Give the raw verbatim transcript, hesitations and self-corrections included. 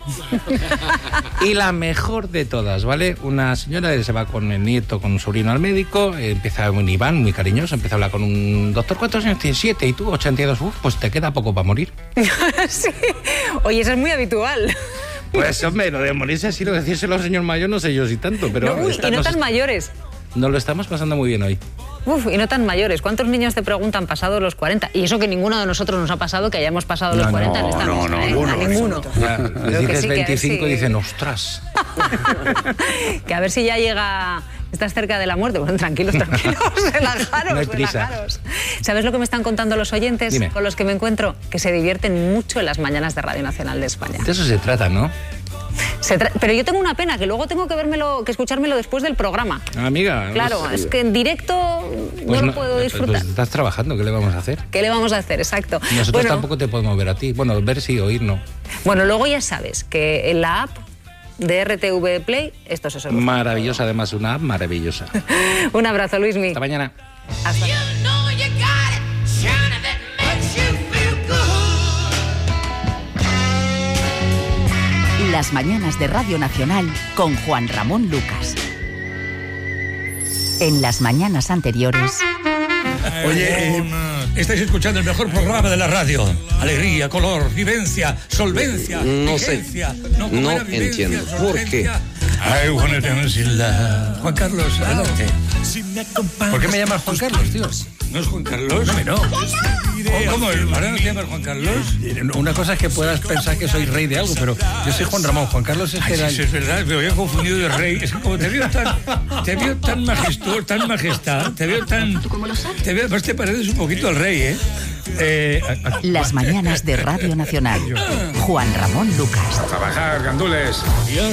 Y la mejor de todas, ¿vale? Una señora se va con el nieto, con un sobrino al médico, empieza un Iván muy cariñoso, empieza a hablar con un doctor, ¿cuántos años tienes? Siete, y tú, ochenta y dos, uf, pues te queda poco para morir. Sí, oye, eso es muy habitual. Pues hombre, lo de morirse así, lo de decírselo al señor mayor, no sé yo si tanto, pero... No, uy, y no tan mayores. Nos lo estamos pasando muy bien hoy. Uf, y no tan mayores. ¿Cuántos niños te preguntan pasado los cuarenta? Y eso que ninguno de nosotros nos ha pasado, que hayamos pasado los no, cuarenta no, en esta no, mesa, no, ¿eh? ninguno. A ninguno. Ya, les dices sí, veinticinco sí. y dicen, ostras. Que a ver si ya llega... Estás cerca de la muerte. Bueno, tranquilos, tranquilos, relajaros, No hay prisa. relajaros. ¿Sabes lo que me están contando los oyentes Dime. con los que me encuentro? Que se divierten mucho en las mañanas de Radio Nacional de España. De eso se trata, ¿no? Se tra- Pero yo tengo una pena, que luego tengo que vérmelo, que escuchármelo después del programa. Amiga. Claro, pues, es que en directo pues no lo puedo disfrutar. Pues estás trabajando, ¿qué le vamos a hacer? ¿Qué le vamos a hacer? Exacto. Nosotros bueno, tampoco te podemos ver a ti. Bueno, ver sí, oír no. Bueno, luego ya sabes que en la app de R T V Play esto se soluciona. Maravillosa, además, una app maravillosa. Un abrazo, Luismi. Hasta mañana. Hasta. Las mañanas de Radio Nacional con Juan Ramón Lucas. En las mañanas anteriores... Oye, eh, estáis escuchando el mejor programa de la radio. Alegría, color, vivencia, solvencia, No sé, vigencia. no ¿cómo era? Vivencia, entiendo. ¿Por qué? solvencia. I wanna dance in love. Juan Carlos, adelante. ¿Por qué me llamas Juan Carlos, tío? ¿No es Juan Carlos? No. ¿Cómo? ¿Cómo? ¿Ahora no te llamas Juan Carlos? Una cosa es que puedas pensar que soy rey de algo, pero yo soy Juan Ramón. Juan Carlos es Ay, que era... sí, es verdad, me había confundido de rey. Es que como te veo tan, te veo tan majestuoso, tan majestad, te veo tan... Te veo, pues te pareces un poquito al rey, ¿eh? eh a, a, Las mañanas de Radio Nacional. Juan Ramón Lucas. A trabajar, gandules. Dios.